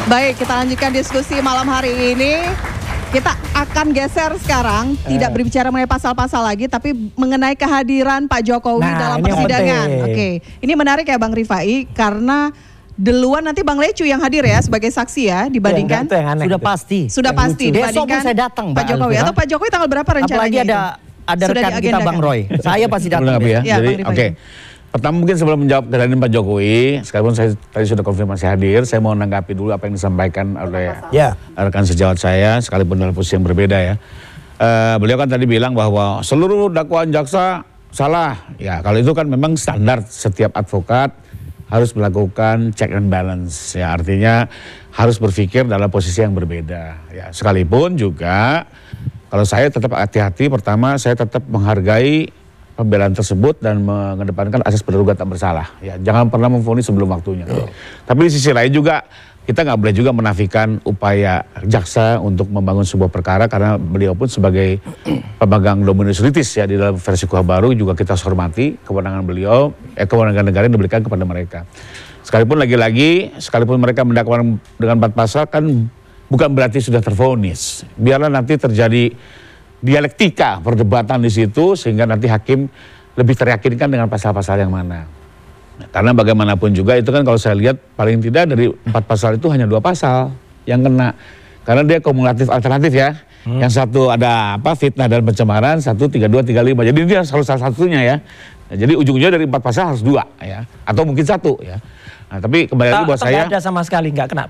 Baik, kita lanjutkan diskusi malam hari ini. Kita akan geser sekarang, tidak berbicara mengenai pasal-pasal lagi, tapi mengenai kehadiran Pak Jokowi dalam persidangan. Oke, ini menarik ya Bang Rifai, karena duluan nanti Bang Lecu yang hadir ya sebagai saksi ya, dibandingkan. Sudah pasti. Sudah pasti dibandingkan saya datang, Pak Jokowi. Atau Pak Jokowi tanggal berapa rencananya? Apalagi ada rekan kita Bang Roy. Saya pasti datang. Ya, jadi oke. Pertama mungkin sebelum menjawab kehadiran Pak Jokowi, sekalipun saya tadi sudah konfirmasi hadir, saya mau menanggapi dulu apa yang disampaikan oleh rekan sejawat saya, sekalipun dalam posisi yang berbeda ya. Beliau kan tadi bilang bahwa seluruh dakwaan jaksa salah. Ya kalau itu kan memang standar setiap advokat harus melakukan check and balance. Ya artinya harus berpikir dalam posisi yang berbeda. Ya sekalipun juga kalau saya tetap hati-hati, pertama saya tetap menghargai pembelaan tersebut dan mengedepankan asas praduga tak bersalah. Ya, jangan pernah memvonis sebelum waktunya. Tapi di sisi lain juga kita nggak boleh juga menafikan upaya jaksa untuk membangun sebuah perkara karena beliau pun sebagai pemegang dominus litis ya di dalam versi KUHP baru juga kita hormati kewenangan beliau, kewenangan negara yang diberikan kepada mereka. Sekalipun lagi-lagi, sekalipun mereka mendakwakan dengan 4 pasal kan bukan berarti sudah tervonis. Biarlah nanti terjadi dialektika perdebatan di situ sehingga nanti hakim lebih teryakinkan dengan pasal-pasal yang mana. Karena bagaimanapun juga itu kan kalau saya lihat paling tidak dari 4 pasal itu hanya 2 pasal yang kena. Karena dia kumulatif alternatif ya. Yang satu ada apa fitnah dan pencemaran, 1, 32, 35. Jadi dia harus salah satunya ya. Nah, jadi ujung-ujungnya dari 4 pasal harus 2 ya. Atau mungkin 1 ya. Nah, tapi kembali lagi buat saya. Tidak ada sama sekali nggak kena.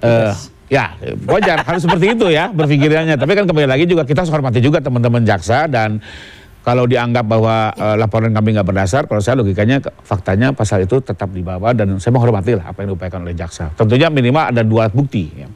Ya wajar harus seperti itu ya berpikirannya. Tapi kan kembali lagi juga kita harus hormati juga teman-teman jaksa dan kalau dianggap bahwa laporan kami nggak berdasar, kalau saya logikanya faktanya pasal itu tetap dibawa dan saya menghormati lah apa yang diupayakan oleh jaksa. Tentunya minimal ada 2 alat bukti. Ya.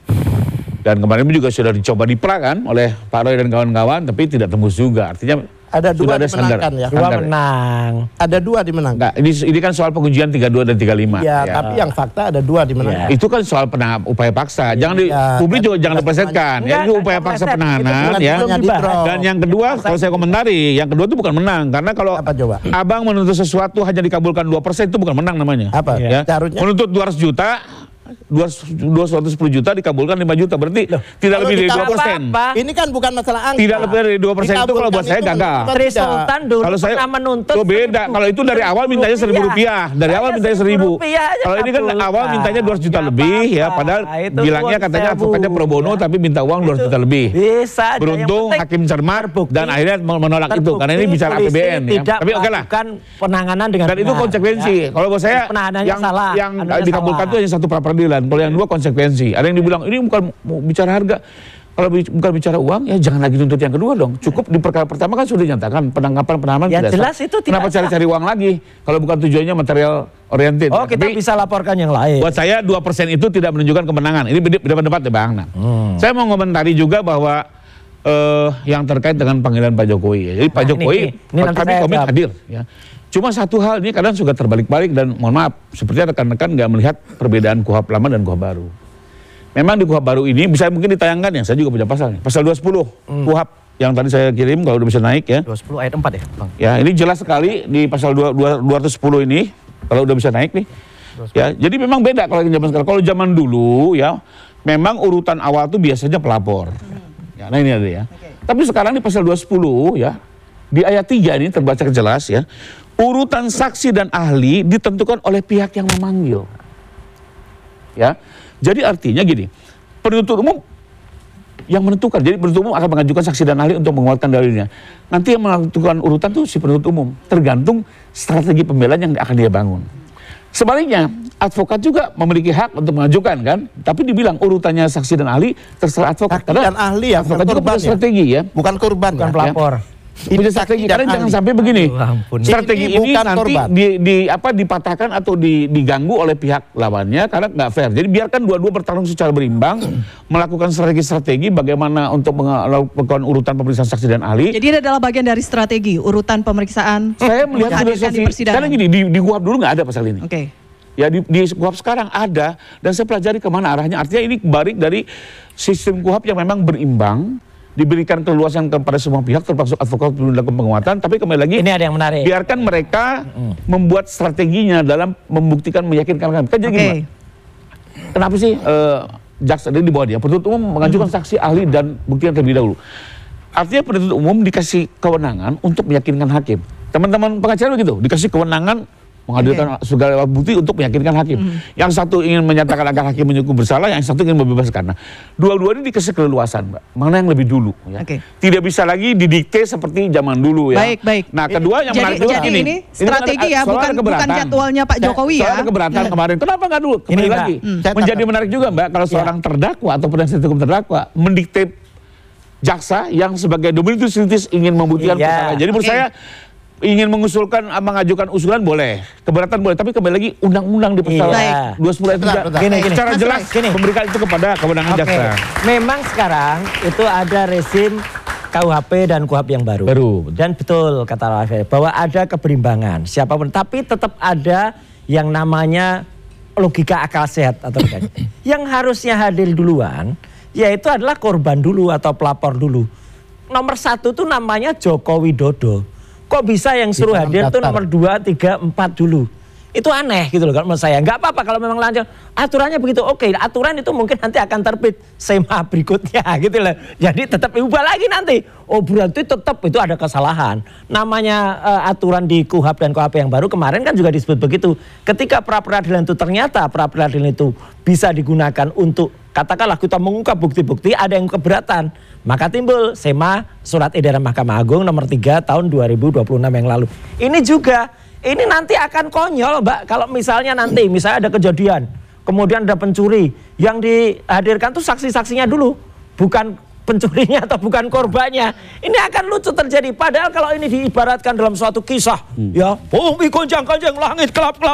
Dan kemarin juga sudah dicoba diperakan oleh Pak Roy dan kawan-kawan, tapi tidak tembus juga. Artinya ada 2 dimenangkan ya. 2 menang. Ada 2 dimenangkan. Nah, ini kan soal pengujian 32 dan 35. Ya, tapi yang fakta ada 2 dimenangkan. Itu kan soal upaya paksa. Jangan publik juga jangan dipersetkan. Ya, itu upaya paksa penahanan ya. Dan yang kedua, kalau saya komentari, yang kedua itu bukan menang. Karena kalau abang menuntut sesuatu hanya dikabulkan 2% itu bukan menang namanya. Apa? Ya. Menuntut 200 juta 210 juta dikabulkan 5 juta berarti tidak lebih dari 2%. Ini kan bukan masalah angka. Tidak lebih dari 2% itu kalau buat saya gagal. Sultan dulu kalau saya menuntut itu beda. Kalau itu dari awal mintanya Rp1.000. Dari awal mintanya 1.000. Kalau ini kan awal mintanya 200 juta lebih ya. Padahal bilangnya katanya advokatnya pro bono tapi minta uang 200 juta lebih. Bisa. Beruntung hakim cermat dan akhirnya menolak itu karena ini bicara APBN ya. Tapi oke lah. Penanganan dengan dan itu konsekuensi. Kalau buat saya yang dikabulkan itu hanya 1 pra-peradilan. Kalau yang 2 konsekuensi. Ada yang dibilang ini bukan mau bicara harga. Kalau bukan bicara uang ya jangan lagi tuntut yang kedua dong. Cukup di perkara pertama kan sudah dinyatakan penangkapan penahanan ya, jelas itu tidak. Kenapa cari-cari uang lagi? Kalau bukan tujuannya material oriented. Oh, kita bisa laporkan yang lain. Buat saya 2% itu tidak menunjukkan kemenangan. Ini pendapat ya Bang. Saya mau komentari juga bahwa yang terkait dengan panggilan Pak Jokowi ya. Jadi Pak Jokowi kami komit hadir ya. Cuma satu hal ini kadang juga terbalik-balik dan mohon maaf, sepertinya rekan-rekan nggak melihat perbedaan KUHP lama dan KUHP baru. Memang di KUHP baru ini bisa mungkin ditayangkan ya, saya juga punya pasalnya. Pasal 210 KUHP yang tadi saya kirim kalau udah bisa naik ya. 210 ayat 4 ya Bang? Ya ini jelas sekali di pasal 210 ini kalau udah bisa naik nih. Ya, jadi memang beda kalau zaman sekarang. Kalau zaman dulu ya, memang urutan awal tuh biasanya pelapor. Ya, nah ini ada ya. Tapi sekarang di pasal 210 ya, di ayat 3 ini terbaca jelas ya. Urutan saksi dan ahli ditentukan oleh pihak yang memanggil. Ya. Jadi artinya gini, penuntut umum yang menentukan. Jadi penuntut umum akan mengajukan saksi dan ahli untuk menguatkan dalilnya. Nanti yang menentukan urutan itu si penuntut umum, tergantung strategi pembelaan yang akan dia bangun. Sebaliknya, advokat juga memiliki hak untuk mengajukan kan, tapi dibilang urutannya saksi dan ahli terserah advokat. Saksi dan ahli ya, advokat juga punya strategi ya. Bukan korban, bukan pelapor. Punya strategi, karena jangan sampai begini. Strategi ini nanti dipatahkan atau diganggu oleh pihak lawannya karena nggak fair. Jadi biarkan dua-dua bertarung secara berimbang, melakukan strategi bagaimana untuk melakukan urutan pemeriksaan saksi dan ahli. Jadi ini adalah bagian dari strategi urutan pemeriksaan. Saya melihat filosofi. Karena gini di KUHP dulu nggak ada pasal ini. Oke. Ya di KUHP sekarang ada dan saya pelajari kemana arahnya. Artinya ini balik dari sistem KUHP yang memang berimbang. Diberikan keleluasan kepada semua pihak termasuk advokat untuk melakukan penguatan, tapi kembali lagi ini ada yang menarik. Biarkan mereka membuat strateginya dalam membuktikan meyakinkan kami. Kan jadi gini, kenapa sih jaksa di bawah dia, penuntut umum mengajukan saksi, ahli dan bukti yang terlebih dahulu. Artinya penuntut umum dikasih kewenangan untuk meyakinkan hakim. Teman-teman pengacara begitu, dikasih kewenangan menghadirkan segala bukti untuk meyakinkan hakim. Yang satu ingin menyatakan agar hakim menyukur bersalah, yang satu ingin membebaskan. Nah, dua-dua ini dikasih keleluasan, Mbak. Mana yang lebih dulu? Ya? Tidak bisa lagi didikte seperti zaman dulu ya. Baik. Nah, kedua yang menarik juga ini strategi ya, bukan jadwalnya Pak Jokowi ya. Soal keberatan kemarin. Kenapa nggak dulu? Kembali lagi. Menjadi menarik juga, Mbak, kalau seorang terdakwa atau penasihat hukum terdakwa mendikte jaksa yang sebagai dominus litis ingin membuktikan kesalahan. Jadi menurut saya ingin mengusulkan, mengajukan usulan boleh, keberatan boleh, tapi kembali lagi undang-undang di pasal 210 ayat 3 secara jelas memberikan itu kepada kewenangan jaksa. Memang sekarang itu ada rezim KUHP dan KUHP yang baru. Dan betul kata Rafael bahwa ada keberimbangan siapapun, tapi tetap ada yang namanya logika akal sehat atau bukan. Yang harusnya hadir duluan yaitu adalah korban dulu atau pelapor dulu. Nomor 1 tuh namanya Joko Widodo. Kok bisa yang suruh hadir tuh nomor 2, 3, 4 dulu. Itu aneh gitu loh kalau menurut saya. Nggak apa-apa kalau memang lancar. Aturannya begitu, oke. Aturan itu mungkin nanti akan terbit SEMA berikutnya gitu loh. Jadi tetap ubah lagi nanti. Oh berarti tetap itu ada kesalahan. Namanya aturan di KUHP dan KUHP yang baru kemarin kan juga disebut begitu. Ketika pra-peradilan itu ternyata pra-peradilan itu bisa digunakan untuk katakanlah kita mengungkap bukti-bukti ada yang keberatan. Maka timbul SEMA Surat Edaran Mahkamah Agung nomor 3 tahun 2026 yang lalu. Ini juga, ini nanti akan konyol Mbak. Kalau misalnya nanti, misalnya ada kejadian, kemudian ada pencuri, yang dihadirkan tuh saksi-saksinya dulu. Bukan pencurinya atau bukan korbannya. Ini akan lucu terjadi. Padahal kalau ini diibaratkan dalam suatu kisah. Ya, bumi gonjang-ganjing, langit kelap-kelap.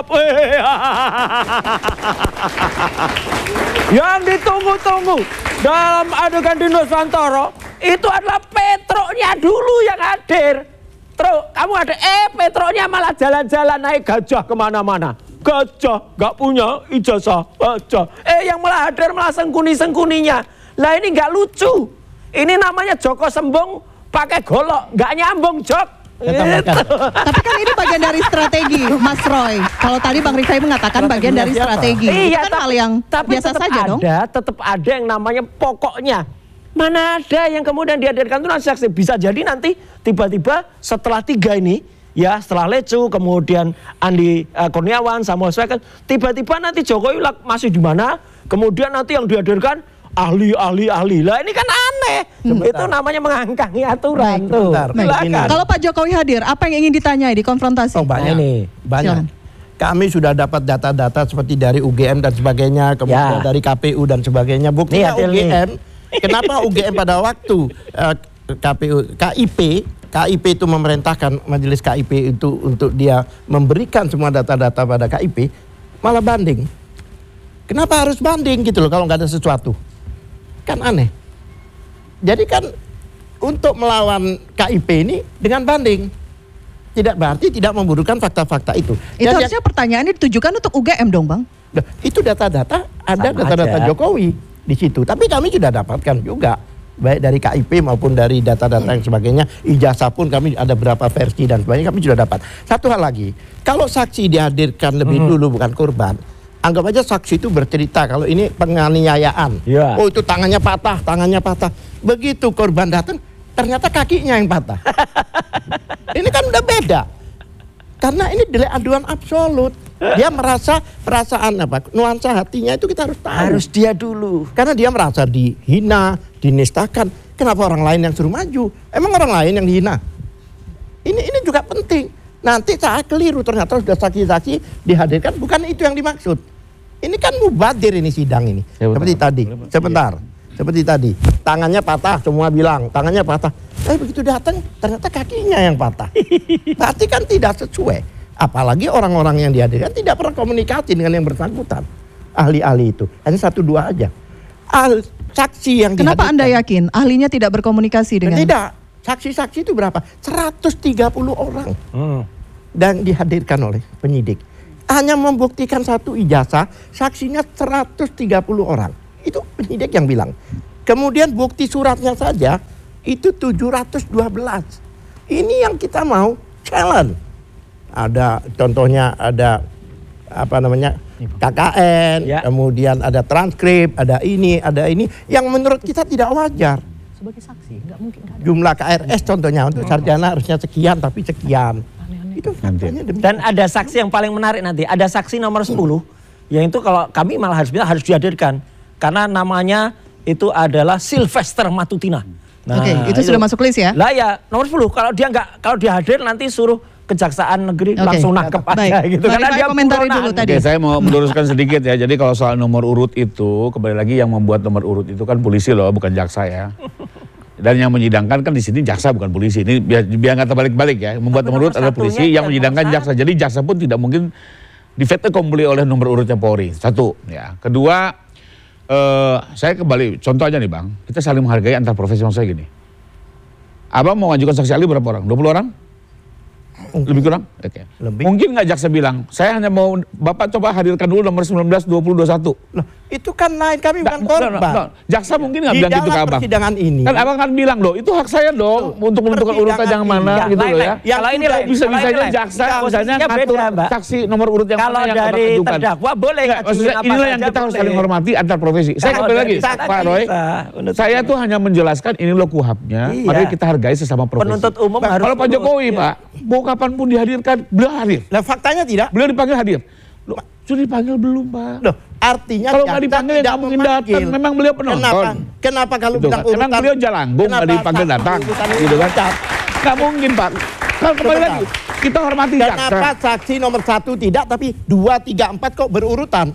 Yang ditunggu-tunggu dalam adegan di Nusantara itu adalah Petronya dulu yang hadir. Terus kamu ada Petronya malah jalan-jalan naik gajah kemana-mana. Gajah gak punya ijazah gajah. Yang malah hadir malah sengkuni-sengkuninya. Lah ini gak lucu. Ini namanya Joko Sembung pakai golok, gak nyambung Jok. Tapi kan ini bagian dari strategi, Mas Roy. Kalau tadi Bang Rifai mengatakan bagian dari strategi. Iya, kan hal yang biasa saja dong. Tetap ada yang namanya pokoknya. Mana ada yang kemudian dihadirkan itu saksi. Bisa jadi nanti tiba-tiba setelah 3 ini, ya setelah Lecu, kemudian Andi Kurniawan, Samuel Swekan, tiba-tiba nanti Jokowi masih di mana? Kemudian nanti yang dihadirkan ahli. Lah ini kan aneh. Itu namanya mengangkangi aturan tuh. Kalau Pak Jokowi hadir, apa yang ingin ditanyai di konfrontasi? Banyak. Kami sudah dapat data-data seperti dari UGM dan sebagainya, kemudian dari KPU dan sebagainya. Buktinya UGM, kenapa UGM pada waktu KIP itu memerintahkan majelis KIP itu untuk dia memberikan semua data-data pada KIP, malah banding. Kenapa harus banding gitu loh kalau nggak ada sesuatu? Kan aneh. Jadi kan untuk melawan KIP ini dengan banding tidak berarti tidak memburukan fakta-fakta itu. Itu harusnya pertanyaannya ditujukan untuk UGM dong Bang. Itu data-data, ada data-data Jokowi di situ. Tapi kami sudah dapatkan juga baik dari KIP maupun dari data-data yang sebagainya. Ijazah pun kami ada berapa versi dan sebagainya kami sudah dapat. Satu hal lagi, kalau saksi dihadirkan lebih dulu bukan korban, anggap aja saksi itu bercerita kalau ini penganiayaan. Oh itu tangannya patah. Begitu korban datang, ternyata kakinya yang patah. Ini kan udah beda. Karena ini delik aduan absolut. Dia merasa perasaan nuansa hatinya itu kita harus tahu. Harus dia dulu. Karena dia merasa dihina, dinistakan. Kenapa orang lain yang suruh maju? Emang orang lain yang dihina? Ini juga penting. Nanti saya keliru ternyata sudah saksi-saksi dihadirkan, bukan itu yang dimaksud. Ini kan mubadir ini sidang ini. Seperti tadi, seperti tadi. Tangannya patah, semua bilang tangannya patah. Begitu datang ternyata kakinya yang patah. Berarti kan tidak sesuai. Apalagi orang-orang yang dihadirkan tidak pernah komunikasi dengan yang bersangkutan. Ahli-ahli itu hanya 1-2 aja. Saksi yang Kenapa Anda yakin ahlinya tidak berkomunikasi dengan? Tidak. Saksi-saksi itu berapa? 130 orang. Dan dihadirkan oleh penyidik. Hanya membuktikan 1 ijazah, saksinya 130 orang. Itu penyidik yang bilang. Kemudian bukti suratnya saja itu 712. Ini yang kita mau challenge. Ada contohnya ada KKN, kemudian ada transkrip, ada ini, yang menurut kita tidak wajar. Sebagai saksi, nggak mungkin. Jumlah KRS contohnya untuk sarjana harusnya sekian, tapi sekian. Itu dan ada saksi yang paling menarik nanti, ada saksi nomor 10, yang itu kalau kami malah harus dihadirkan, karena namanya itu adalah Sylvester Matutina. Nah, itu sudah masuk list ya? Lah ya, nomor 10. Kalau dia hadir nanti suruh Kejaksaan Negeri langsung nangkep aja gitu. Karena dia komentari dulu tadi. Saya mau meluruskan sedikit ya. Jadi kalau soal nomor urut itu, kembali lagi yang membuat nomor urut itu kan polisi loh, bukan jaksa ya. Dan yang menyidangkan kan di sini jaksa bukan polisi. Ini biar nggak terbalik-balik ya. Membuat nomor urut adalah polisi, yang menyidangkan jaksa. Jadi jaksa pun tidak mungkin di fait accompli oleh nomor urutnya Polri. Satu ya. Kedua, saya kembali contoh aja nih Bang. Kita saling menghargai antar profesi. Maksud saya gini. Abang mau ngajukan saksi ahli berapa orang? 20 orang? Lebih kurang? Oke. Mungkin nggak jaksa bilang, saya hanya mau Bapak coba hadirkan dulu nomor 19, 20, 21. Loh, itu kan lain, kami bukan korban. Jaksa mungkin nggak bilang gitu ke Abang. Persidangan ini. Kan Abang kan bilang, loh itu hak saya dong untuk menentukan urutan yang mana gitu loh ya. Kalau ini bisa-bisanya jaksa misalnya ngatur saksi nomor urut yang kalau mana yang dari terdakwa boleh. Maksudnya inilah yang kita harus saling hormati antar profesi. Saya kembali lagi, Pak Roy, saya tuh hanya menjelaskan ini loh KUHAP-nya, mari kita hargai sesama profesi. Penuntut umum harus. Kalau Pak Jokowi Pak, mau kapanpun dihadirkan, beliau hadir. Nah faktanya tidak. Beliau dipanggil hadir. Loh, sudah dipanggil belum Pak? Loh, artinya kalau nggak dipanggil nggak mungkin datang. Memang beliau penonton. Kenapa kalau gitu bilang kan? urutan? Emang beliau jalanggung nggak dipanggil datang, gitu kan? Nggak mungkin Pak. Kalau kembali lagi, kita hormati jaksa. Kenapa saksi nomor 1 tidak, tapi 2, 3, 4 kok berurutan?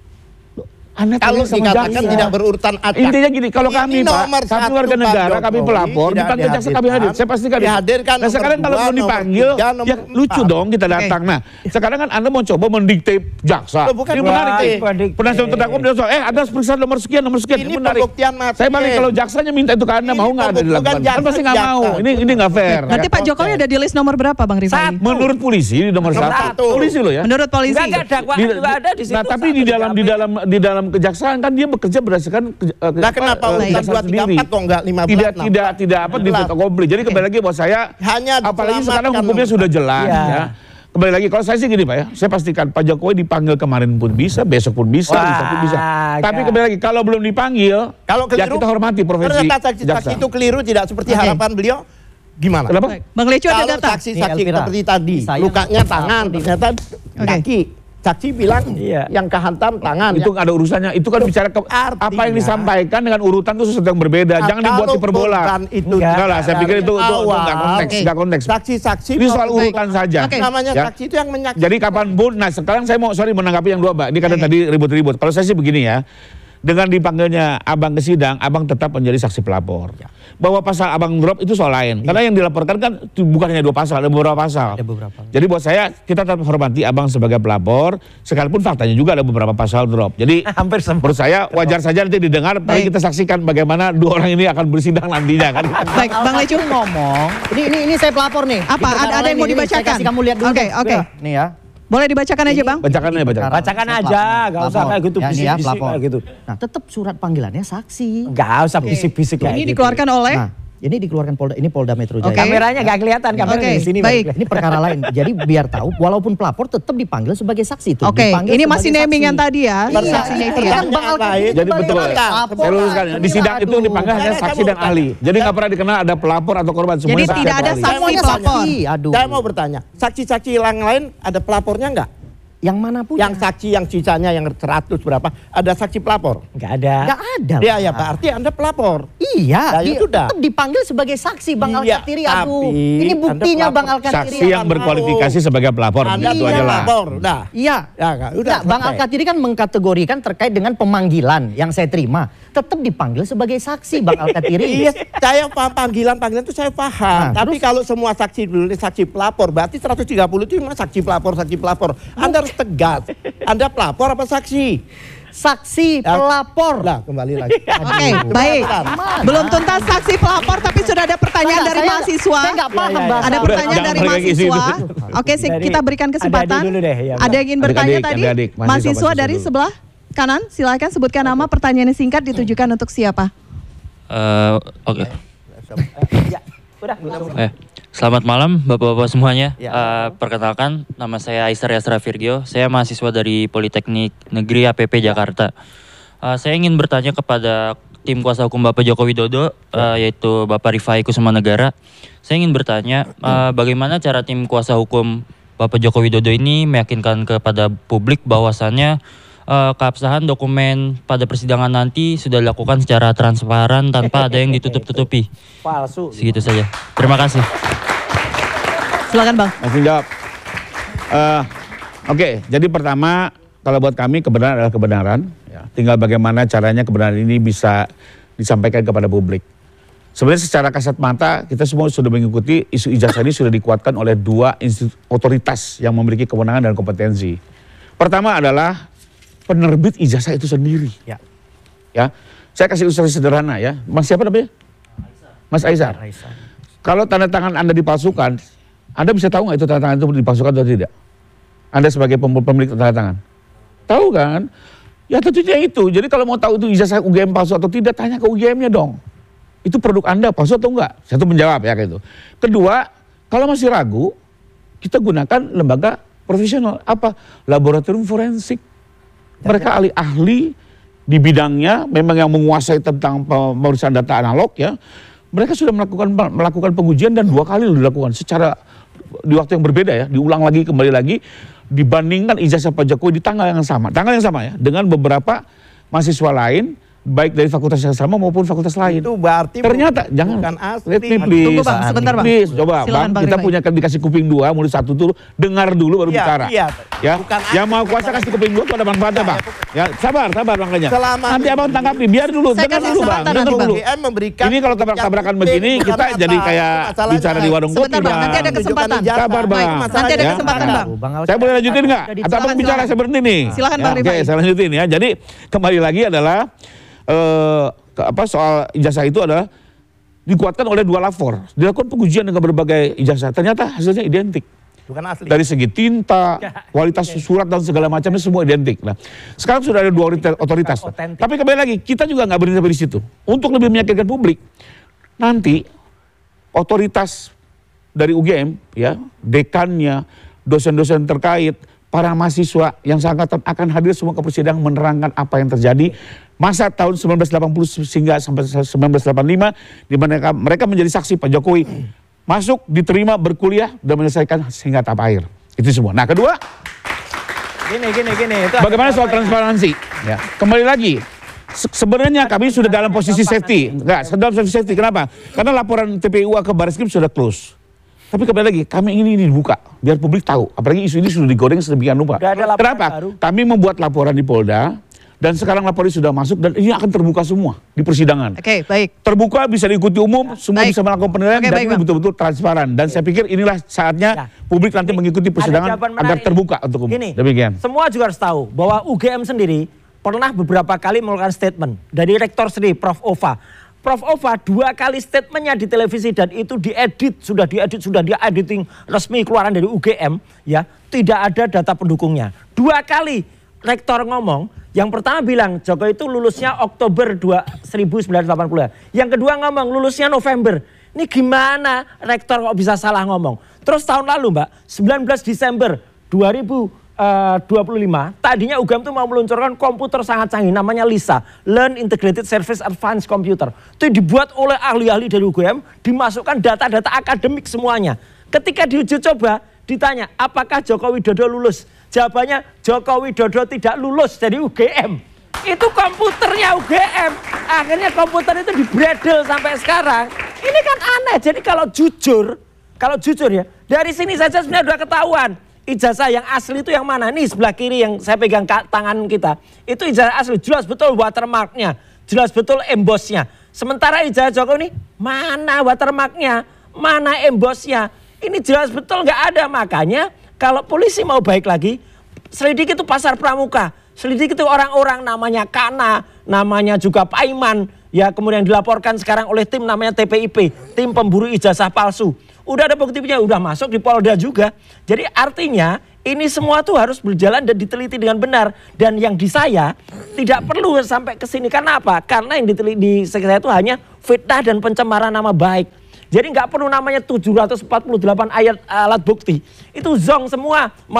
Kalau dikatakan tidak berurutan acak. Intinya gini, kalau kami Pak, satu warga negara, kami pelapor, dipanggil jaksa kami hadir. Saya pastikan dihadirkan. Nah sekarang kalau belum dipanggil, ya lucu dong kita datang. Nah sekarang kan Anda mau coba mendikte jaksa. Bukan ini menarik. Penasihat terdakwa bilang soal, ada periksa nomor sekian. Ini menarik. Saya balik kalau jaksanya minta itu ke Anda, mau nggak ada dilakukan? Kan pasti nggak mau. Ini nggak fair. Nanti Pak Jokowi ada di list nomor berapa Bang Rifai? Menurut polisi di nomor 1. Polisi loh ya. Menurut polisi. Enggak dakwaan juga ada di situ. Nah tapi di dalam kejaksaan kan dia bekerja berdasarkan nah kenapa urutan 2, 3, 4 kok enggak 15? Tidak apa di fait accompli. Jadi kembali lagi buat saya, hanya apalagi sekarang hukumnya sudah jelas ya. Kembali lagi kalau saya sih gini Pak ya, saya pastikan Pak Jokowi dipanggil kemarin pun bisa, besok pun bisa, lusa pun bisa. Tapi kembali lagi kalau belum dipanggil, kalau keliru, ya kita hormati profesi saksi itu keliru tidak seperti harapan beliau. Gimana? Kenapa? Bang Leco ada data. Saksi-saksi seperti tadi, lukanya tangan, ternyata kaki. Saksi bilang yang kehantam tangan. Itu ada urusannya. Itu kan bicara apa yang disampaikan dengan urutan itu sesuatu yang berbeda. Jangan dibuat hiperbola. Enggak lah, saya pikir itu enggak konteks. Saksi-saksi ini soal urutan saja. Namanya saksi itu yang menyakiti. Jadi kapanpun, nah sekarang saya mau menanggapi yang dua Mbak. Ini karena tadi ribut-ribut. Kalau saya sih begini ya. Dengan dipanggilnya Abang ke sidang, Abang tetap menjadi saksi pelapor. Bahwa pasal Abang drop itu soal lain. Karena yang dilaporkan kan bukan hanya 2 pasal, ada beberapa pasal. Jadi buat saya, kita tetap hormati Abang sebagai pelapor, sekalipun faktanya juga ada beberapa pasal drop. Jadi menurut saya wajar saja nanti didengar, tapi kita saksikan bagaimana 2 orang ini akan bersidang nantinya kan. Baik, Bang Leco ngomong. Ini saya pelapor nih. Apa? Ada yang mau dibacakan? Saya kasih kamu lihat dulu. Oke. Nih ya. Boleh dibacakan aja Bang? Bacakan aja, gak usah kayak gitu, bisik-bisik kayak gitu. Nah tetap surat panggilannya saksi. Gak usah bisik-bisik kayak gitu. Ini dikeluarkan oleh? Nah, ini dikeluarkan Polda Metro Jaya. Kameranya gak kelihatan, kameranya di sini. Baik. Ini perkara lain. Jadi biar tahu, walaupun pelapor tetap dipanggil sebagai saksi. Oke, ini masih naming yang tadi ya, saksinya itu ya. Jadi betul, saya luruskan. Di sidang itu yang dipanggil hanya saksi dan ahli. Jadi nggak pernah dikenal ada pelapor atau korban. Jadi tidak ada saksi pelapor. Saya mau bertanya, saksi-saksi yang lain ada pelapornya nggak? Yang mana pun. Yang saksi yang sisanya yang 100 berapa, ada saksi pelapor? Nggak ada. Nggak ada. Ya berarti Anda pelapor. Iya, tetap dipanggil sebagai saksi Bang Alkatiri. Aduh, ini buktinya Bang Alkatiri. Saksi yang berkualifikasi sebagai pelapor. Anda itu aja lah. Iya. Udah, Bang Alkatiri kan mengkategorikan terkait dengan pemanggilan yang saya terima. Tetap dipanggil sebagai saksi Bang Alkatiri. Iya, saya panggilan itu saya paham. Tapi kalau semua saksi dulu saksi pelapor, berarti 130 itu memang saksi pelapor. Anda harus tegas. Anda pelapor apa saksi? Saksi pelapor. Lah, kembali lagi. Oke, baik. Belum tuntas saksi pelapor, tapi sudah ada pertanyaan dari mahasiswa. Saya nggak paham. Ada pertanyaan dari mahasiswa. Oke, kita berikan kesempatan. Ada yang ingin bertanya tadi? Mahasiswa dari sebelah kanan, silakan sebutkan nama, pertanyaannya singkat, ditujukan untuk siapa? Oke. Selamat malam Bapak-Bapak semuanya. Perkenalkan, nama saya Aisar Yasra Virgio. Saya mahasiswa dari Politeknik Negeri APP Jakarta. Saya ingin bertanya kepada tim kuasa hukum Bapak Joko Widodo, yaitu Bapak Rifai Kusumanegara. Saya ingin bertanya, bagaimana cara tim kuasa hukum Bapak Joko Widodo ini meyakinkan kepada publik bahwasannya keabsahan dokumen pada persidangan nanti sudah dilakukan secara transparan tanpa ada yang ditutup-tutupi. Palsu. Segitu saja. Terima kasih. Silakan Bang. Langsung jawab. Oke, jadi pertama kalau buat kami kebenaran adalah kebenaran. Ya. Tinggal bagaimana caranya kebenaran ini bisa disampaikan kepada publik. Sebenarnya secara kasat mata kita semua sudah mengikuti isu ijazah ini sudah dikuatkan oleh dua otoritas yang memiliki kewenangan dan kompetensi. Pertama adalah penerbit ijazah itu sendiri. Ya, saya kasih ilustrasi sederhana ya. Mas siapa namanya? Mas Aisar. Kalau tanda tangan Anda dipalsukan, Anda bisa tahu nggak itu tanda tangan itu dipalsukan atau tidak? Anda sebagai pemilik tanda tangan, tahu kan? Ya tentunya itu. Jadi kalau mau tahu itu ijazah UGM palsu atau tidak, tanya ke UGM-nya dong. Itu produk Anda palsu atau enggak? Satu menjawab ya kayak itu. Kedua, kalau masih ragu, kita gunakan lembaga profesional. Apa? Laboratorium forensik. Mereka ahli-ahli di bidangnya, memang yang menguasai tentang pemeriksaan data analog ya. Mereka sudah melakukan pengujian dan 2 kali dilakukan secara di waktu yang berbeda ya, diulang lagi kembali lagi, dibandingkan ijazah Pak Jokowi di tanggal yang sama ya, dengan beberapa mahasiswa lain, baik dari fakultas yang sama maupun fakultas lain. Itu berarti ternyata jangan let me please. Tunggu Bang, sebentar Bang. Please, coba Silakan, Bang, kita punya dikasih kuping 2, mulut 1 dulu, dengar dulu baru bicara. Ya. Yang mau kuasa kasih kuping 2 itu ada manfaatnya Bang. Ya, sabar makanya. Nanti Abang tanggapi, biar dulu, dengar dulu Bang. Dengar dulu. Ini kalau tabrak-tabrakan begini kita jadi kayak bicara di warung kopi Bang. Nanti ada kesempatan. Sabar Bang. Nanti ada kesempatan Bang. Saya boleh lanjutin nggak? Atau Abang bicara saya berhenti nih? Silakan Bang Rifai. Oke, saya lanjutin ya. Jadi kembali lagi adalah soal ijazah itu adalah dikuatkan oleh 2 lapor. Dilakukan pengujian dengan berbagai ijazah. Ternyata hasilnya identik. Bukan asli. Dari segi tinta, kualitas surat dan segala macamnya semua identik. Nah, sekarang sudah ada 2 otoritas. Tapi kembali lagi, kita juga nggak berhenti sampai di situ. Untuk lebih meyakinkan publik, nanti otoritas dari UGM, ya, dekannya, dosen-dosen terkait, para mahasiswa yang seangkatan akan hadir semua ke persidangan menerangkan apa yang terjadi masa tahun 1980 hingga sampai 1985 di mana mereka menjadi saksi Pak Jokowi masuk, diterima, berkuliah dan menyelesaikan sehingga tahap akhir. Itu semua. Nah, kedua, Gini. Itu bagaimana soal transparansi? Ya. Kembali lagi, sebenarnya kami sudah dalam posisi safety. Enggak, dalam posisi safety. Kenapa? Karena laporan TPUA ke Barreskrim sudah close. Tapi kembali lagi, kami ingin ini dibuka, biar publik tahu. Apalagi isu ini sudah digoreng sedemikian rupa. Kenapa? Baru. Kami membuat laporan di Polda, dan sekarang laporan sudah masuk, dan ini akan terbuka semua di persidangan. Oke, baik. Terbuka, bisa diikuti umum, semua bisa melakukan penilaian, dan ini betul-betul transparan. Dan saya pikir inilah saatnya publik nanti mengikuti persidangan agar terbuka untuk umum. Demikian. Semua juga harus tahu bahwa UGM sendiri pernah beberapa kali melakukan statement dari rektor sendiri, Prof. Ova. Prof. Ova 2 kali statementnya di televisi dan itu sudah dia editing resmi keluaran dari UGM ya, tidak ada data pendukungnya. 2 kali rektor ngomong, yang pertama bilang Jokowi itu lulusnya Oktober 1980. Yang kedua ngomong lulusnya November. Ini gimana rektor kok bisa salah ngomong? Terus tahun lalu Mbak, 19 Desember 2025, tadinya UGM itu mau meluncurkan komputer sangat canggih namanya LISA, Learn Integrated Service Advanced Computer. Itu dibuat oleh ahli-ahli dari UGM, dimasukkan data-data akademik semuanya. Ketika diuji coba, ditanya apakah Joko Widodo lulus? Jawabannya Joko Widodo tidak lulus dari UGM. Itu komputernya UGM. Akhirnya komputer itu dibredel sampai sekarang. Ini kan aneh. Jadi kalau jujur ya, dari sini saja sebenarnya sudah ketahuan. Ijazah yang asli itu yang mana? Nih sebelah kiri yang saya pegang tangan kita. Itu ijazah asli, jelas betul watermarknya, jelas betul embossnya. Sementara ijazah Jokowi ini mana watermarknya, mana embossnya. Ini jelas betul nggak ada. Makanya kalau polisi mau baik lagi, selidiki itu pasar pramuka. Selidiki itu orang-orang namanya Kana, namanya juga Paiman. Ya kemudian dilaporkan sekarang oleh tim namanya TPIP, tim pemburu ijazah palsu. Udah ada buktinya, udah masuk di Polda juga. Jadi artinya ini semua tuh harus berjalan dan diteliti dengan benar. Dan yang di saya tidak perlu sampai ke sini. Karena apa? Karena yang diteliti di saya itu hanya fitnah dan pencemaran nama baik. Jadi nggak perlu namanya 748 ayat alat bukti. Itu zong semua.